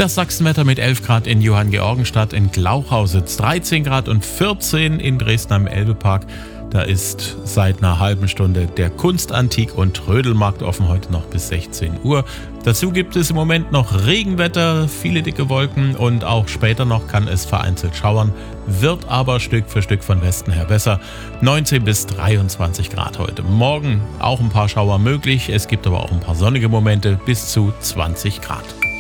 Das Sachsenwetter mit 11 Grad in Johanngeorgenstadt, in Glauchau sitzt 13 Grad und 14 in Dresden am Elbepark. Da ist seit einer halben Stunde der Kunstantik- und Trödelmarkt offen, heute noch bis 16 Uhr. Dazu gibt es im Moment noch Regenwetter, viele dicke Wolken und auch später noch kann es vereinzelt schauern, wird aber Stück für Stück von Westen her besser. 19 bis 23 Grad heute. Morgen auch ein paar Schauer möglich, es gibt aber auch ein paar sonnige Momente bis zu 20 Grad.